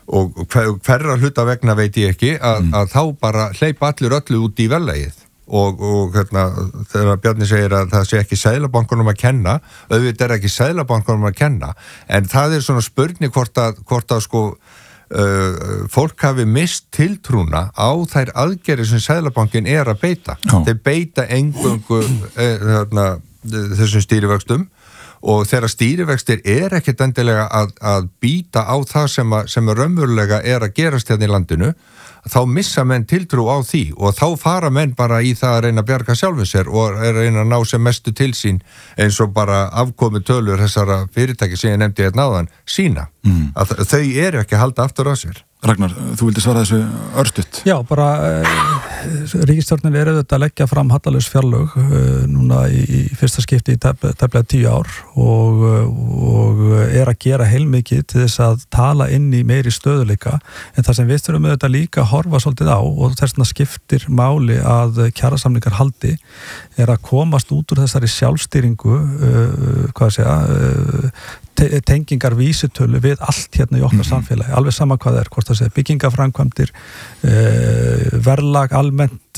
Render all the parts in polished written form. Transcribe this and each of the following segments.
og hverra hluta vegna veit ég ekki að þá bara hleypa allir öllu út í verðlagið og þegar Bjarni segir að það sé ekki seðlabankunum að kenna, auðvitað ekki seðlabankunum að kenna, en það svona spurning hvort að sko fólk hafi mist tiltrúna á þær aðgerðir sem seðlabankin að beita. Þeir beita eingöngu þessum stýrivöxtum og þegar stýrivextir ekkert endilega að býta á það sem raunverulega að gerast hérna í landinu, þá missa menn tiltrú á því og þá fara menn bara í það að reyna að bjarga sjálfum sér og reyna að ná sem mestu til sín eins og bara afkomi tölur þessara fyrirtæki sem ég nefndi hérna áðan sína. Að þau ekki að halda aftur á sér. Ragnar, þú vildi svara þessu örstutt. Já, bara ríkisstjórnin auðvitað að leggja fram hallalaus fjárlög núna í fyrsta skipti í tæplega 10 ár og að gera heilmikið til þess að tala inn í meiri stöðuleika, en það sem við þurfum auðvitað líka að horfa svolítið á og þess vegna skiptir máli að kjarasamningar haldi að komast út úr þessari sjálfstýringu tengingar vísitölu við allt hérna í okkar samfélagi, alveg sama hvað það hvort það sé byggingaframkvæmdir, verðlag almennt,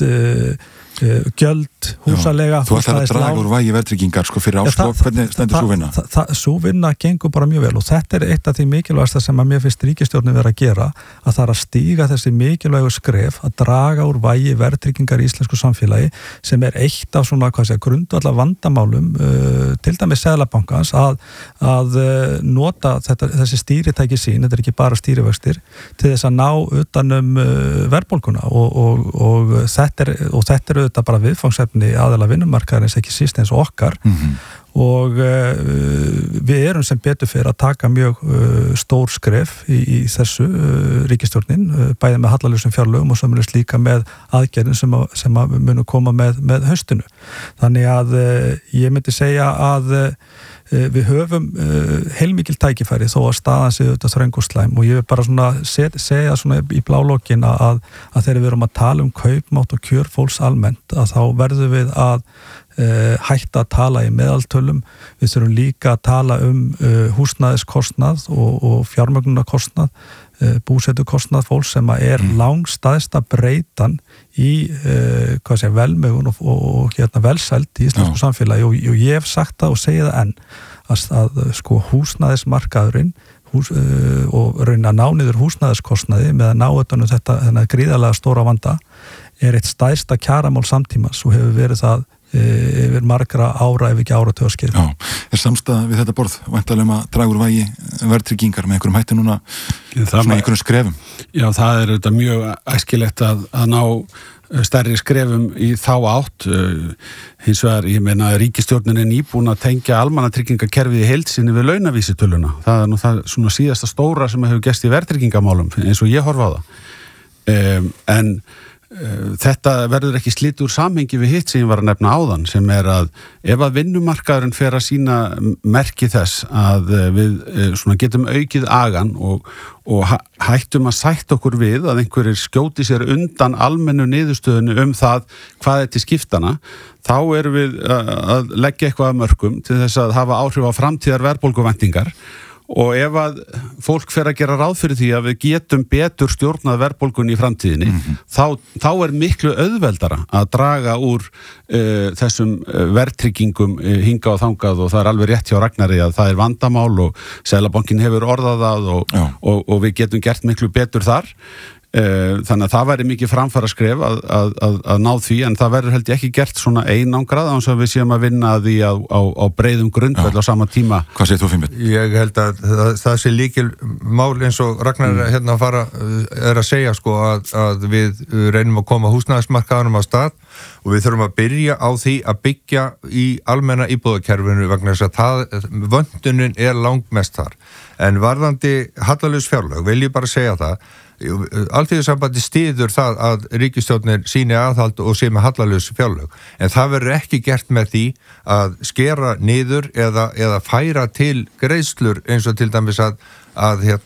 gjöld, húsalega. Þú ætlar að draga úr vægi verðtryggingar fyrir árslok, hvernig stendur sú vinna? Sú vinna gengur bara mjög vel og þetta eitt af því mikilvægasta sem að mér finnst ríkisstjórnin vera að gera, að það að stíga þessi mikilvægu skref að draga úr vægi verðtryggingar í íslensku samfélagi sem eitt af svona, grundvallar vandamálum til dæmis Seðlabankans að nota þessi stýritæki sín, þetta ekki bara stýrivextir, til þess að ná utanum verðbólguna og þetta er auðvitað bara viðfangsefni aðalega vinnumarkaðarins ekki síst eins og okkar og við erum sem betur fyrir að taka mjög stór skref í þessu ríkisstjórnin, bæði með hallalausum fjárlögum og sömuleiðis líka með aðgerðum sem munu koma með haustinu. Þannig að ég myndi segja að við höfum heilmikil tækifæri þó að staðan sé auðvitað þröng og slæm og ég vil bara segja í blálokin að þegar við erum að tala kaupmátt og kjör fólks almennt að þá verðum við að hætta að tala í meðaltölum, við þurfum líka að tala húsnæðiskostnað og fjármögnunarkostnað, búsetukostnað fólks sem langstæðsta breytan í velmegun og velsæld í íslensku samfélagi og ég hef sagt það og segi það enn að húsnæðismarkaðurinn og reyna að ná niður húsnæðiskostnaði með að ná utan þetta gríðarlega stóra vanda eitt stærsta kjaramál samtímans og hefur verið það yfir margra ára ef ekki áratugaskeið. Já, samstaða við þetta borð væntanlega að draga úr vægi verðtryggingar með einhverjum hætti núna svona einhverjum skrefum? Já, það þetta mjög æskilegt að ná stærri skrefum í þá átt. Hins vegar, ég meina að ríkisstjórnin nýbúin að tengja almannatryggingakerfið í heild sinni við launavísitöluna. Það nú það svona síðasta stóra sem hefur gerst í verðtryggingamálum eins og ég horfa á það. En þetta verður ekki slitið úr samhengi við hitt sem ég var að nefna áðan sem að ef að vinnumarkaðurinn fer að sína merki þess að við svona getum aukið agan og hættum að sætta okkur við að einhverjir skjóti sér undan almennu niðurstöðinu það hvað til skiptana, þá erum við að leggja eitthvað að mörkum til þess að hafa áhrif á framtíðar verðbólguvæntingar. Og ef að fólk fer að gera ráð fyrir því að við getum betur stjórnað verðbólgunni í framtíðinni, þá miklu auðveldara að draga úr þessum verðtryggingum hingað og þangað og það alveg rétt hjá Ragnari að það vandamál og Seðlabankinn hefur orðað það og við getum gert miklu betur þar. Þannig að það væri mikið framfara skref að ná því en það verður held ég ekki gert svona einangrað án sem við séum að vinna að því á breiðum grundvöll á sama tíma. Hvað segir þú Finnbjörn? Ég held að það sé líkil mál eins og Ragnar hérna að segja sko að við reynum að koma húsnæðismarkaðanum á stað og við þurfum að byrja á því að byggja í almenna íbúðakerfinu vegna þess að vöndunin langmest þar. En varðandi hallalaus fjárlög vil ég bara segja það Alþýðusambandið styður það að ríkisstjórnin sýni aðhald og sé með hallalaus fjárlög en það verður ekki gert með því að skera niður eða færa til greiðslur eins og til dæmis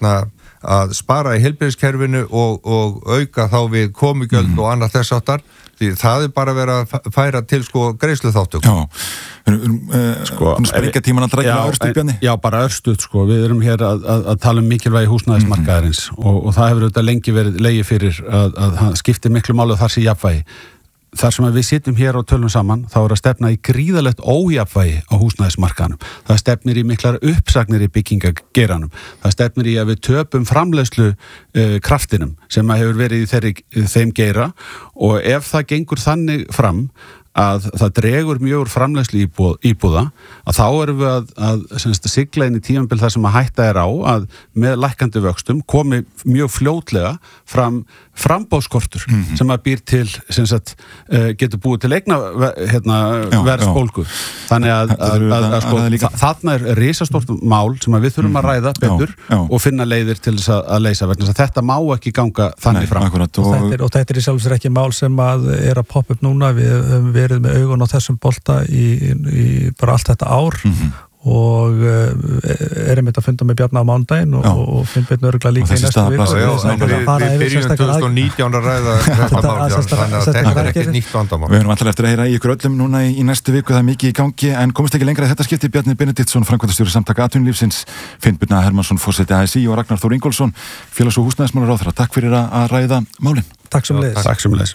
að spara í heilbrigðiskerfinu og auka þá við komugjöld og annað þess áttar því það bara verið að færa til sko greiðsluþáttöku. Sprengja tíman að drækja örstuð, Bjarni? Já, bara örstuð sko, við erum hér að tala mikilvægi húsnæðismarkaðarins og það hefur auðvitað lengi verið legið fyrir að skipti miklu máli og þar sé jafnvægi. Þar sem við sitjum hér og tölum saman, þá að stefna í gríðalegt ójafnvægi á húsnæðismarkaðanum. Það stefnir í miklar uppsagnir í byggingageranum. Það stefnir í að við töpum framleiðslu kraftinum sem hefur verið í þeim geira og ef það gengur þannig fram að það dregur mjög úr framleiðslu íbúða að þá erum við að sigla inn í tímabil þar sem að hætta á að með lækkandi vöxtum komi mjög fljótlega fram frambóðskortur sem að býr til getur búið til eigna verðsbólgu. Þannig að þarna risastórt mál sem að við þurfum að ræða betur og finna leiðir til þess að leysa vegna þess að þetta má ekki ganga þannig fram. Og þetta í sjálfsögur ekki mál sem að að poppa upp núna, við höfum verið með augun á þessum bolta í bara allt þetta ár og erum þetta að funda með Bjarna á mánudaginn og finn betur örgulega líka í næstu viku. Við byrjum 2019 að ræða þetta mál, þannig að þetta er ekkert nýtt vandamál. Við höfum alltaf eftir að heyra í ykkur öllum núna í næstu viku, það er mikið í gangi, en komist ekki lengra þetta skipti. Bjarni Benediktsson, framkvæmdastjóri Samtaka atvinnulífsins, Finn Birna Hermannsson, forseti ASÍ og Ragnar Þór Ingólfsson, félags- og húsnæðismálaráðherra. Takk fyrir að ræða málin. Takk sömuleiðis.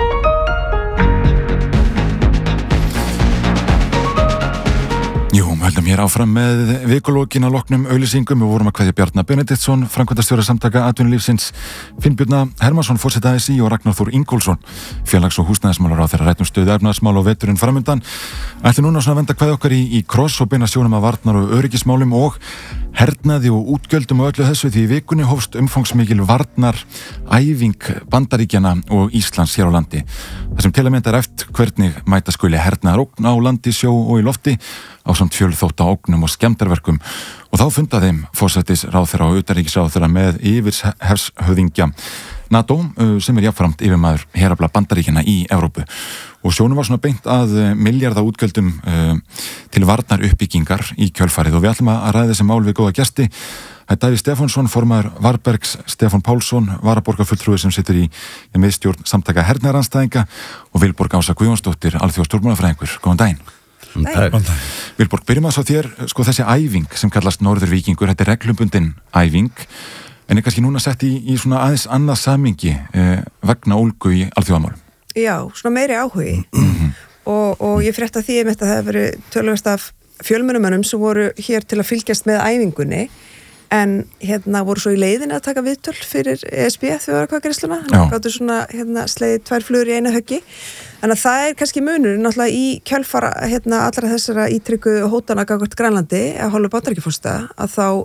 Jú, höldum hér áfram með vikulókin að loknum auglýsingum. Við vorum að kveðja Bjarna Benediktsson, framkvæmdastjóra Samtaka atvinnulífsins, Finn Birna Hermannsson, forseti ASÍ og Ragnar Þór Ingólfsson, félags- og húsnæðismálaráðherra. Ræddum stöðu efnahagsmál og veturinn framundan. Ætlum núna að venda kveðja okkar í kross og beina sjónum að varnar- og öryggismálum og hernaði og útgjöldum og öllu þessu, því í vikunni hófst umfangsmikil varnaræfing Bandaríkjanna og Íslands hér á landi. Það sem til að mynda er eftir hvernig mæta skuli hernaðarógn á landi, sjó og í lofti ásamt fjölþótta ógnum og skemmdarverkum. Og þá fundaði þeim forsætisráðherra og utanríkisráðherra með yfirhershöfðingja NATO sem er jafnframt yfirmaður herafla Bandaríkjanna í Evrópu. Og sjónum var svona beint að milljarða útgjöldum til varnar uppbyggingar í kjölfarið og við ætlum að ræða þessi mál við góða gesti. Það er Davíð Stefánsson, formaður Varbergs, Stefán Pálsson, varaborgarfulltrúi sem situr í miðstjórn Samtaka hernaðarandstæðinga og Vilborg Ása Guðjónsdóttir, alþjóðastjórnmálafræðingur. Góðan daginn. Vilborg, byrjum að svo þér, þessi æfing sem kallast Norðurvíkingur, þetta er reglumbundin æfing, en er kannski núna sett í svona aðeins annað samhengi vegna ólgu í alþjóðamálum. Já, svona meiri áhugi og ég frétta því að það hefur verið töluvert af fjölmennumönnum sem voru hér til að fylgjast með æfingunni en voru svo í leiðinni að taka viðtöl fyrir ESB þjóðaratkvæðagreiðsluna, gáttu svona slegið 2 flugur í eina höggi. Þannig að það er kannski munur náttúrulega í kjölfara allra þessara ítrykku hótana gagnvart Grænlandi að hálfu Bandaríkjaforseta að þá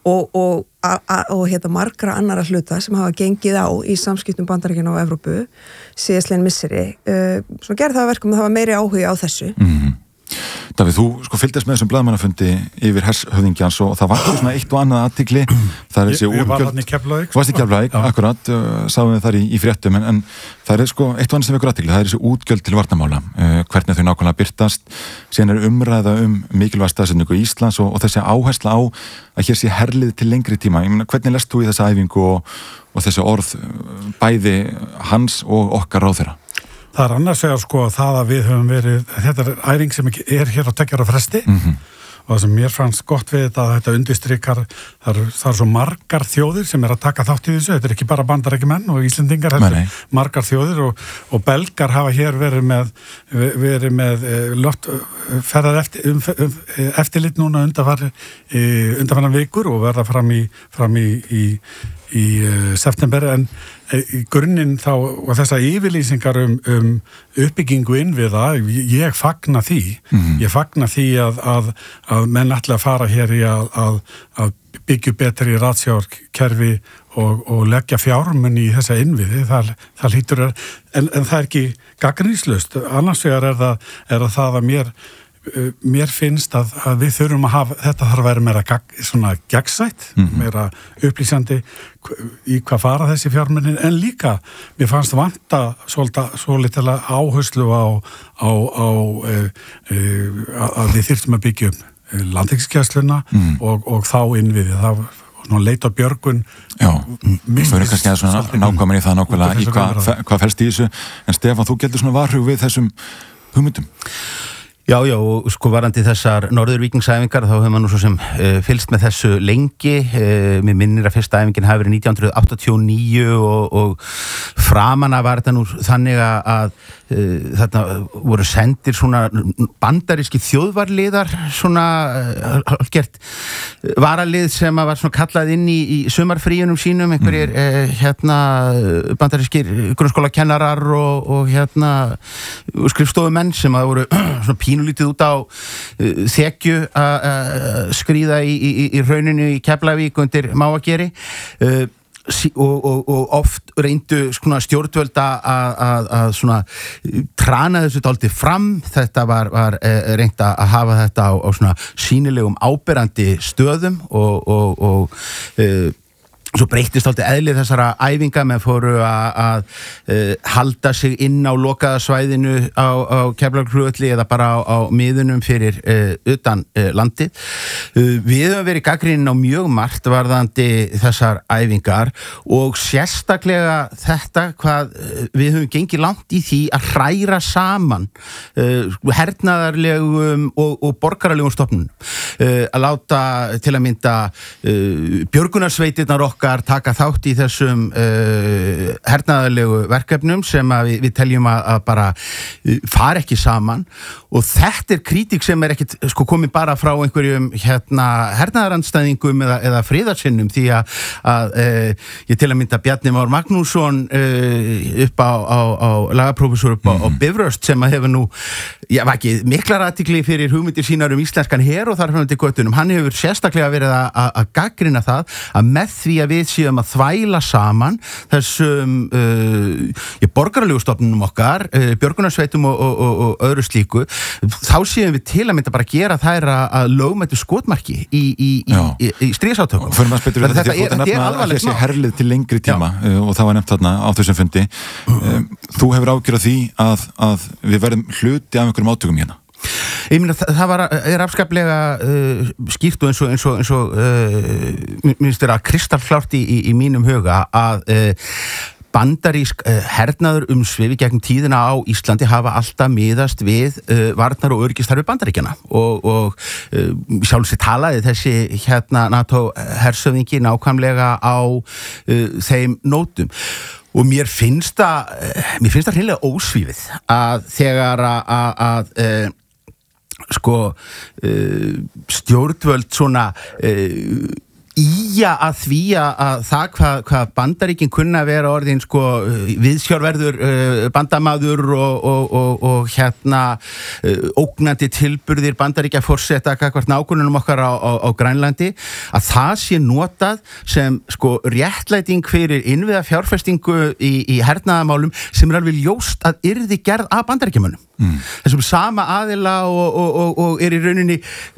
og margra annara hluta sem hafa gengið á í samskiptum Bandaríkjanna og Evrópu síðastliðin misseri. Svo gerði það verkum að það var meiri áhugi á þessu. Davíð, þú fylgdist með þessum blaðamannafundi yfir hershöfðingjans og það var svona eitt og annað athygli. Ég var hann í Keflavík. Varst í Keflavík, akkurat, sáum við þar í fréttum, en það er eitt og annað sem vekur athygli, það er þessi útgjöld til varnarmála, hvernig þau nákvæmlega birtast, síðan er umræða mikilvæga staðsetningu í Íslands og þessi áhersla á að hér sé herlið til lengri tíma. Ég meina, hvernig lest þú í þessa æfingu og þessi orð bæði hans og okkar ráðherra? Það er annars vegar það að við höfum verið, þetta er æfing sem er hér á 2 ára fresti og það sem mér fannst gott við þetta að þetta undirstrikar, það er svo margar þjóðir sem er að taka þátt í þessu, þetta er ekki bara Bandaríkjamenn og Íslendingar, þetta er margar þjóðir og belgar hafa hér verið með ferðar eftirlit núna undanfarnar vikur og verða fram í september, en í grunninn þá og þessa yfirlýsingar uppbyggingu innviða, ég fagna því að menn ætla að fara hér í að byggja betri ratsjárkerfi og leggja fjármunni í þessa innviði, það hlýtur en það er ekki gagnrýnislaust. Annars vegar er það að mér finnst að við þurfum að hafa, þetta þarf að vera meira svona gegnsætt, meira upplýsandi í hvað fara þessi fjármunni, en líka mér fannst vanta svolítið áherslu á að við þyrftum að byggja landhelgisgæsluna og þá innviði. Það leita á björgun. Já, fyrir kannski að svona nákvæmur í það nákvæmlega í hvað felst í þessu. En Stefán, þú gætir svona varhug við þessum hugmyndum? Já, og sko varandi þessar norðurvíkingsæfingar þá hefur maður nú svo sem fylgst með þessu lengi. Mér minnir að fyrsta æfingin hafi verið 1989 og framan af var þetta nú þannig að þarna voru sendir svona bandaríski þjóðvarliðar svona hálfgert varalið sem að var svona kallað inn í sumarfríunum sínum, einhverjir bandarískir grunnskólakennarar og skrifstofumenn sem að voru svona pínulítið út á þekju að skríða í hrauninu í Keflavík undir Mávageri og oft reyndu stjórnvöld að svona trana þessu dálítið fram. Þetta var reynt að hafa þetta á svona sýnilegum áberandi stöðum og svo breyttist alltaf eðlið þessara æfinga, menn fóru að halda sig inn á lokaða svæðinu á Keflavíkurflugvelli eða bara á miðunum fyrir utan landið. Við höfum verið gagnrýnin á mjög margt varðandi þessar æfingar og sérstaklega þetta hvað við höfum gengið langt í því að hræra saman hernaðarlegum og borgaralegum stofnunum. Að láta til að mynda björgunarsveitirnar okkar taka þátt í þessum hernaðarlegu verkefnum sem að við teljum að bara fara ekki saman, og þetta er kritík sem ekkit komið bara frá einhverjum hernaðarandstæðingum eða friðarsinnum, því að ég til að mynda Bjarni Már Magnússon upp á lagaprófessor upp á Bifröst sem að hefur nú vakið miklar athygli fyrir hugmyndir sínar íslenskan her og þar fram til göttunum. Hann hefur sérstaklega verið að gagnrýna það að með því að við séum að þvæla saman þessum borgaralegu stofnunum okkar, björgunarsveitum og öðru slíku, þá séum við til að mynda bara gera þær að lögmætu skotmarki í stríðsátökum. Fyrir maður spytur við þetta er að þessi herlið til lengri tíma og það var nefnt þarna á þessum fundi. Þú hefur ágjörð því að við verðum hluti af einhverjum átökum hérna. Ég meina, það er afskaplega skýrt og eins og minnst þér að kristallklárt í mínum huga að bandarísk hernaður umsvif í gegnum tíðina á Íslandi hafa alltaf miðast við varnar- og öryggistarfi Bandaríkjanna og sjálfsagt talaði þessi NATO hershöfðingi nákvæmlega á þeim nótum. Og mér finnst það hreinlega ósvífið að þegar að stjórnvöld svona að því að það hvað Bandaríkin kunna að vera orðin viðsjárverður bandamaður og ógnandi tilburðir Bandaríkja forseta gagnvart nágrönnunum okkar á Grænlandi, að það sé notað sem réttlæting fyrir innviða fjárfestingu í hernaðarmálum sem er alveg ljóst að yrði gerð af Bandaríkjamönnum. Þessum sama aðila og er í rauninni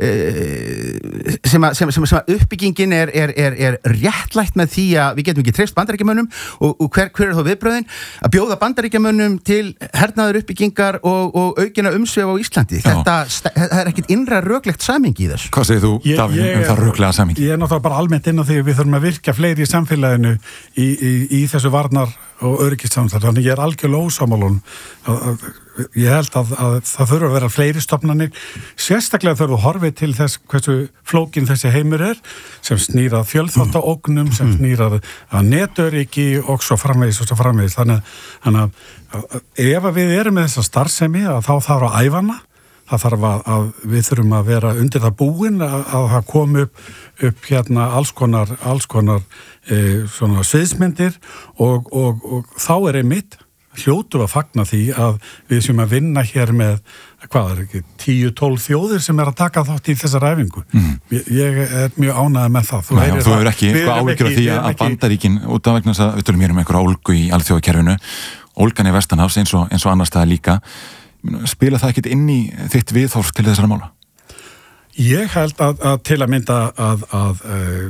sem að uppbyggingin er réttlætt með því að við getum ekki treyst Bandaríkjamönnum og hver er þá viðbröðin? Að bjóða Bandaríkjamönnum til hernaðar uppbyggingar og aukina umsvif á Íslandi. Það er ekkit innra röklegt samhengi í þessu. Hvað segir þú, Davíð, það röklega samhengi? Ég er náttúrulega bara almennt inn á því að við þurfum að virka fleiri í samfélaginu í þessu varnar- og öryggissamstarfi. Þannig ég er algjörlega ósammála. Ég held að það þurfa að vera fleiri stofnanir, sérstaklega þurfa að horfi til þess hversu flókin þessi heimur er, sem snýr að fjölþáttaógnum, sem snýr að netöryggi og svo framvegis. Þannig að ef við erum með þessa starfsemi að þá þarf að æfa hana. Það þarf að við þurfum að vera undir það búin að það komi upp alls konar svona sviðsmyndir og þá er einmitt hljótum að fagna því að við séum að vinna hér með, 10-12 þjóðir sem er að taka þátt í þessar æfingu. Ég er mjög ánægður með það. Þú hefur ekki eitthvað áhyggjur af því að Bandaríkin, út af vegna þess að við tölum hér einhverja ólgu í alþjóðakerfinu, ólgan í Vestanhafs eins og annars staðar líka. Spila það ekkert inn í þitt viðhorf til þessara mála? Ég held að til að mynda að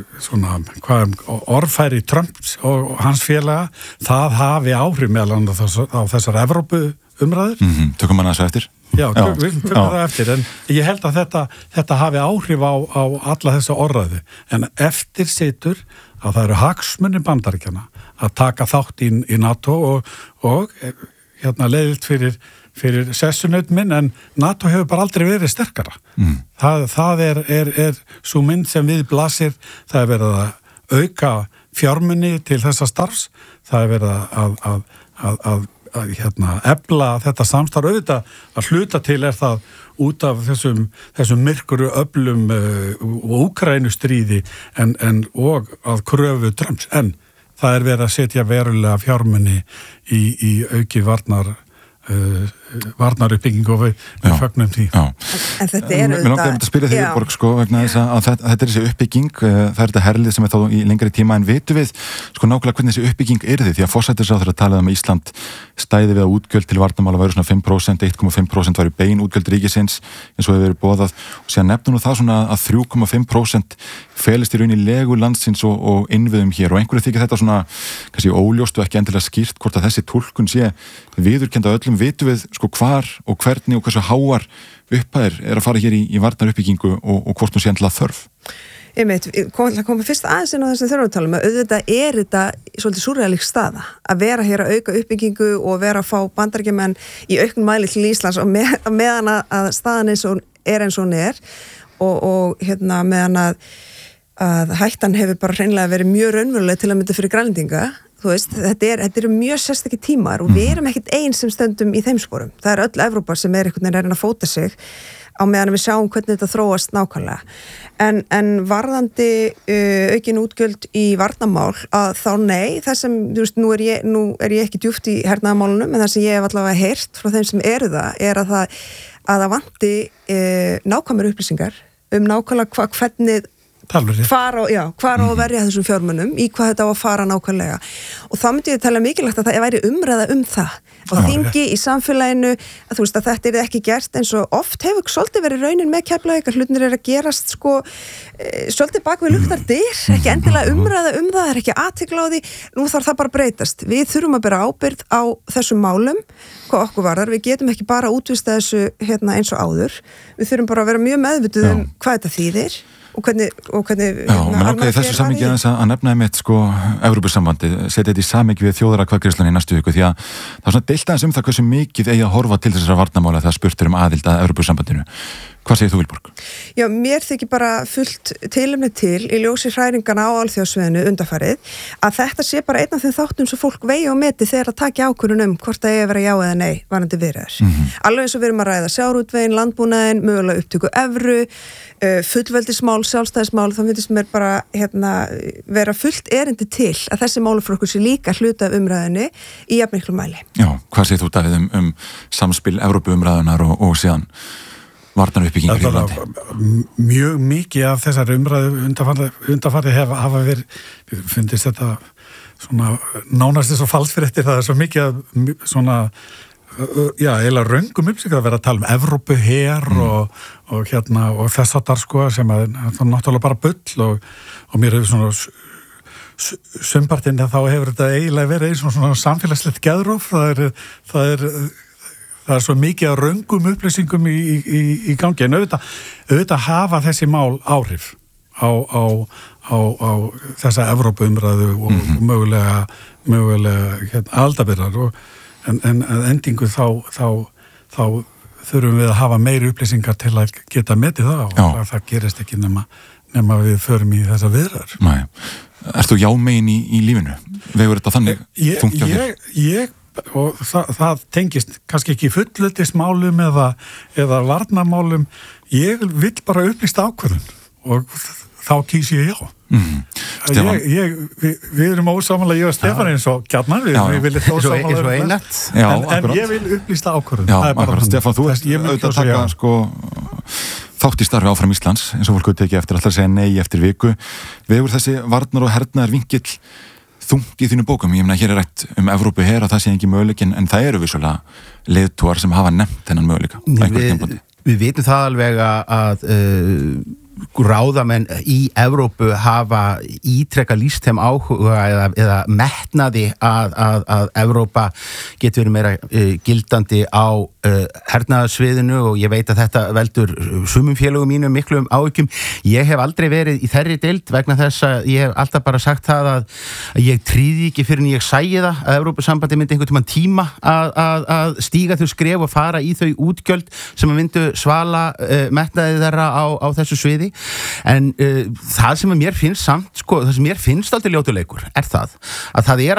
orðfæri Trumps og hans félaga, það hafi áhrif meðal annars á þessar Evrópu umræður. Tökum hann að þessu eftir. Já, við tökum það eftir, en ég held að þetta hafi áhrif á alla þessa orðræðu, en eftir situr að það eru hagsmunir Bandaríkjanna að taka þátt í NATO og leiðilt fyrir sessunaut minn, en NATO hefur bara aldrei verið sterkara. Það er svo mynd sem við blasir, það er verið að auka fjármuni til þessa starfs, það er verið að efla þetta samstarf, auðvitað að hluta til er það út af þessum myrkuru öflum Úkraínustríði en og að kröfu Trumps, en það er verið að setja verulega fjármuni í auki varnaruppbyggingu og við fögnum því. En þetta er Mér langar að spyrja þig, Vilborg, vegna þess að þetta er þessi uppbygging, það er þetta herlið sem er þá í lengri tíma, en vitum við nákvæmlega hvernig þessi uppbygging yrði, því að forsætisráðherra talaði um að Ísland stæði við að útgjöld til varnarmála væru svona 5%, 1,5% væri bein útgjöld ríkisins eins og hefur verið boðað, og síðan nefnum nú það svona að 3,5% felist í rauninni legu landsins og innviðum hér, og einhverju þykir þetta svona kannski óljóst og ekki endilega skýrt hvort að þessi túlkun sé viðurkennd á öllum. Vitum við hvar og hvernig og hversu háar upphæðir er að fara hér í varnaruppbyggingu og hvort hún sé endilega þörf? Koma fyrst aðeins inn á þess að þurfum að auðvitað er þetta svolítið súrrealík staða að vera hér að auka uppbyggingu og vera að fá Bandaríkjamenn í auknum mæli til Íslands og meðan að staðan eins og hún er og meðan að hættan hefur bara hreinlega verið mjög raunveruleg til að mynda fyrir grænlendinga. Þú veist, þetta eru mjög sérstakir tímar og við erum ekkert einn sem stöndum í þeim sporum. Það er öll Evrópa sem er einhvern veginn að fóta sig á meðan við sjáum hvernig þetta þróast nákvæmlega. En varðandi aukin útgjöld í varnarmál, að þá nei, það sem, þú veist, nú er ég ekki djúpt í hernaðarmálunum, en það sem ég hef allavega heyrt frá þeim sem eru það, er að það vanti nákvæmur upplýsingar nákvæmlega hvernig hvar á að verja þessum fjármunum, í hvað þetta á að fara nákvæmlega, og þá myndi ég tala mikilvægt að það væri umræða það og þingi í samfélaginu, að þú veist að þetta er ekki gert eins og oft hefur svolítið verið raunin með Keflavík, hlutinir er að gerast svolítið bak við luktar dyr, ekki endilega umræða það er ekki athygli á því, nú þarf það bara breytast. Við þurfum að bera ábyrgð á þessum málum, hvað okkur varðar, við getum ekki bara útvista þessu eins og áður, við þurfum bara að vera mjög meðvituð hvað þetta þýðir og hvernig menn ákveði þessu samhengi að nefna einmitt Evrópusambandi, setja þetta í samhengi við þjóðaratkvæðagreiðsluna í næstu viku, því að það er svona deilt aðeins um það hversu mikið eigi að horfa til þessara varnarmála þegar spurt um aðild að Evrópusambandinu. Hvað segir þú, Vilborg? Já, mér þykir bara fullt tilefni til í ljósi hræringana á alþjóðasviðinu undanfarið að þetta sé bara einn af þeim þáttum sem fólk vegi og meti þegar að taka ákvörðun um hvort það eigi að vera já eða nei varðandi viðræður. Alveg eins og við erum að ræða sjávarútveginn, landbúnaðinn, mögulega upptöku evru, fullveldismál, sjálfstæðismál, þá finnst mér bara vera fullt erindi til að þessi málaflokkur sé líka hluta af umræðinni í jafn miklu mæli. Já, hvað segir þú, Davíð, um samspil Evrópuumræðunar og síðan varnaruppbyggingar í landi? Mjög mikið af þessari umræðu undanfarið hafa verið, finnst þetta svona nánast eins og falsfréttir, það er svo mikið svona eiginlega röngum upplýsingar að vera að tala um Evrópuher og þess áttar sem að það er náttúrulega bara bull og mér hefur svona sumpartinn þá hefur þetta eiginlega verið eins og svona samfélagslegt geðróf, það er svo mikið að röngum upplýsingum í gangi, en auðvitað hafa þessi mál áhrif á þessa Evrópuumræðu og mögulega aldabirrar en að endingu þá þurfum við að hafa meiri upplýsingar til að geta metið það og það gerist ekki nema við förum í þessa viðræður. Nei. Ertu jámegin í lífinu? Vegur þetta þannig þungt hjá þér? Ég og það tengist kannski ekki fullveldismálum eða varnarmálum, ég vil bara upplýsta ákvörðun og þá kýs ég já. Við erum ósamanlega, ég og Stefán eins og gjarnan, við viljum ósamanlega en ég vil upplýsta ákvörðun. Já, akkurat, Stefán, þú veist auðvitað taka þátt í starfi áfram Íslands, eins og fólk auðvitað ekki eftir alltaf að segja nei eftir viku. Vegur þessi varnar og hernaðar vinkill þungt í þínu bókum? Ég meina, hér er rætt um Evrópu her og það sé ekki möguleik, en það eru vissulega leiðtogar sem hafa nefnt þennan möguleika. Við vitum það alveg að ráðamenn í Evrópu hafa ítrekka lýst þeim áhuga eða metnaði að Evrópa getur verið meira gildandi á hernaðarsviðinu og ég veit að þetta veldur sumum félögum mínum miklum áhyggjum. Ég hef aldrei verið í þeirri deild vegna þess að ég hef alltaf bara sagt það að ég tríði ekki fyrir en ég sæi það að Evrópusambandi myndi einhvern tíma að stíga þau skref og fara í þau útgjöld sem myndu svala metnaði þeirra á þessu sviði. En það sem mér finnst samt, sko, það sem mér finnst aldrei ljótuleikur það að það